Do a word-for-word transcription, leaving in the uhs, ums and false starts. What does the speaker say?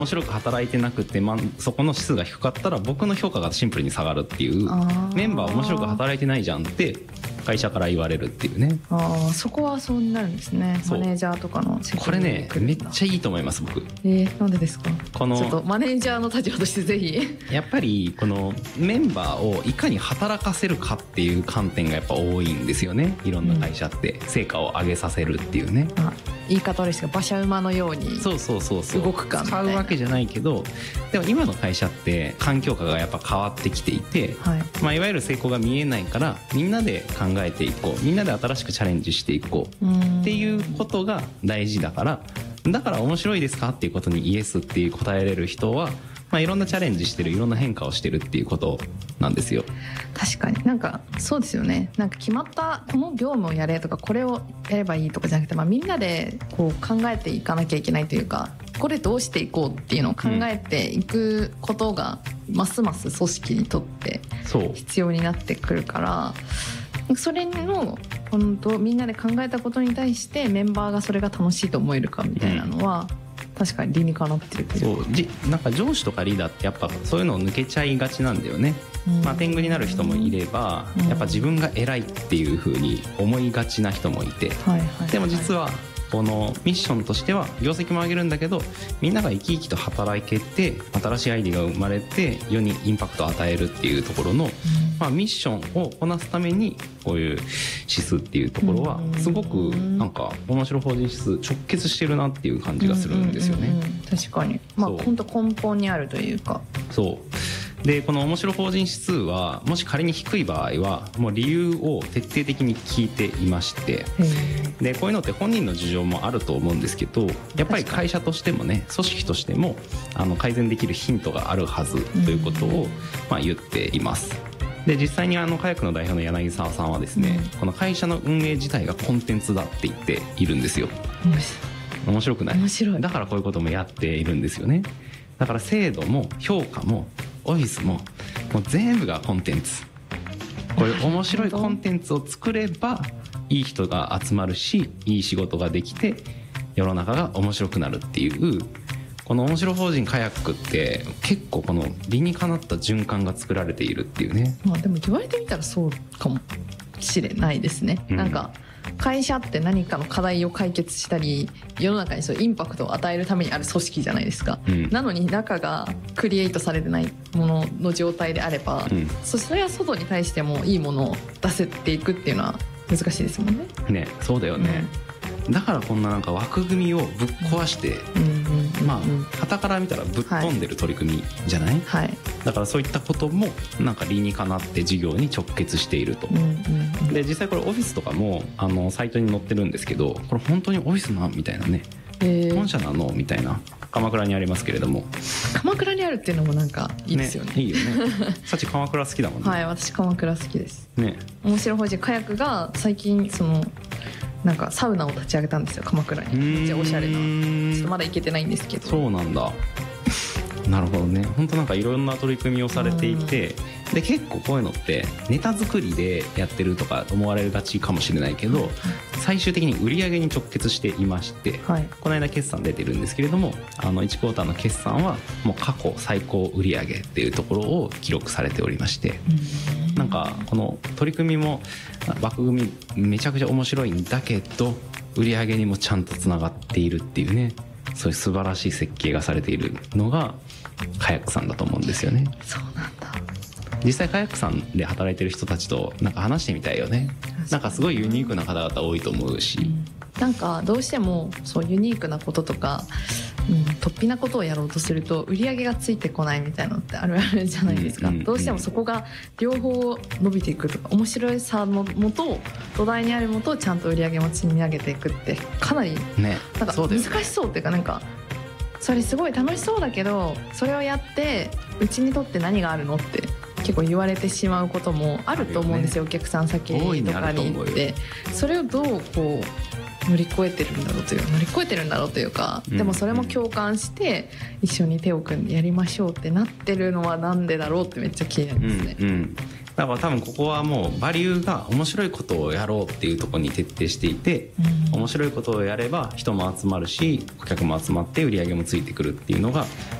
面白く働いてなくて、まあ、そこの指数が低かったら僕の評価がシンプルに下がるっていう、メンバー面白く働いてないじゃんって会社から言われるっていうね。 ああ、そこはそうなるんですね。マネージャーとかの責任。 これねめっちゃいいと思います僕。 えー、なんでですか。 このちょっとマネージャーの立場としてぜひやっぱりこのメンバーをいかに働かせるかっていう観点がやっぱ多いんですよね。いろんな会社って成果を上げさせるっていうね、 うん、あ、言い方ですが馬車馬のようにそうそうそうそう動くかみたいな。 使うわけじゃないけど、でも今の会社って環境下がやっぱ変わってきていて、 はい、 まあ、いわゆる成功が見えないからみんなで考えていこう、みんなで新しくチャレンジしていこうっていうことが大事だから、だから面白いですかっていうことにイエスっていう答えれる人は、まあ、いろんなチャレンジしてる、いろんな変化をしてるっていうことなんですよ。 確かになんかそうですよね。なんか決まったこの業務をやれとかこれをやればいいとかじゃなくて、まあ、みんなでこう考えていかなきゃいけないというか、これどうしていこうっていうのを考えていくことがますます組織にとって必要になってくるから、それの本当みんなで考えたことに対してメンバーがそれが楽しいと思えるかみたいなのは、うん、確かに理にかなってるというか、 そうじなんか上司とかリーダーってやっぱそういうのを抜けちゃいがちなんだよね、うんまあ、天狗になる人もいれば、うん、やっぱ自分が偉いっていう風に思いがちな人もいて、はいはいはい、でも実はこのミッションとしては業績も上げるんだけど、みんなが生き生きと働けて新しいアイデアが生まれて世にインパクトを与えるっていうところの、うんまあ、ミッションをこなすためにこういう指数っていうところはすごくなんか面白法人指数直結してるなっていう感じがするんですよね、うんうんうん、 確かに、まあ、本当根本にあるというか。 そうでこの面白法人指数はもし仮に低い場合はもう理由を徹底的に聞いていまして、でこういうのって本人の事情もあると思うんですけど、やっぱり会社としてもね、組織としてもあの改善できるヒントがあるはずということをまあ言っています。で実際にあのカヤックの代表の柳沢さんはですね、うん、この会社の運営自体がコンテンツだって言っているんですよ。面白くない？ 面白い。 だからこういうこともやっているんですよね。だから制度も評価もオフィスももう全部がコンテンツ。こういう面白いコンテンツを作ればいい人が集まるし、いい仕事ができて世の中が面白くなるっていう、この面白法人カヤックって結構この理にかなった循環が作られているっていうね。 まあでも言われてみたらそうかもしれないですね、うん、なんか会社って何かの課題を解決したり世の中にそうインパクトを与えるためにある組織じゃないですか、うん、なのに中がクリエイトされてないものの状態であれば、うん、そ, それは外に対してもいいものを出せていくっていうのは難しいですもんね。 ね、そうだよね、うん、だからこんななんか枠組みをぶっ壊して、うんうん、まあ傍から見たらぶっ飛んでる取り組みじゃない、はい、だからそういったこともなんか理にかなって事業に直結していると、うんうんうん、で実際これオフィスとかもあのサイトに載ってるんですけど、これ本当にオフィスなんみたいなね、本社なのみたいな、鎌倉にありますけれども。 鎌倉にあるっていうのもなんかいいですよね。 ね、いいよね。さち鎌倉好きだもんね。 はい、私鎌倉好きですね。 面白法人カヤックが最近そのなんかサウナを立ち上げたんですよ、鎌倉に。めっちゃおしゃれな。ちょっとまだ行けてないんですけど。 そうなんだ。なるほどね。本当なんかいろんな取り組みをされていて、で結構こういうのってネタ作りでやってるとか思われがちかもしれないけど、最終的に売り上げに直結していまして、はい、この間決算出てるんですけれども、あのいちクォーターの決算はもう過去最高売り上げっていうところを記録されておりまして、なんかこの取り組みも枠組みめちゃくちゃ面白いんだけど売り上げにもちゃんとつながっているっていうね、そういう素晴らしい設計がされているのがカヤックさんだと思うんですよね。 そうなんだ。 実際カヤックさんで働いてる人たちとなんか話してみたいよね。なんかすごいユニークな方々多いと思うし、うん、 なんかどうしてもそうユニークなこととか、うん、突飛なことをやろうとすると売り上げがついてこないみたいなのってあるあるじゃないですか、うんうんうん、どうしてもそこが両方伸びていくとか、面白いさのもと土台にあるもとちゃんと売り上げも積み上げていくってかなりなんか難しそうっていうか、なんかそれすごい楽しそうだけどそれをやってうちにとって何があるのって結構言われてしまうこともあると思うんですよ、ね、お客さん先とかに行って、それをどうこう乗り越えてるんだろうという乗り越えてるんだろうというか、でもそれも共感して一緒に手を組んでやりましょうってなってるのはなんでだろうってめっちゃ気になりますね、 うんうん、 だから多分ここはもうバリューが面白いことをやろうっていうところに徹底していて、うん、面白いことをやれば人も集まるし顧客も集まって売り上げもついてくるっていうのが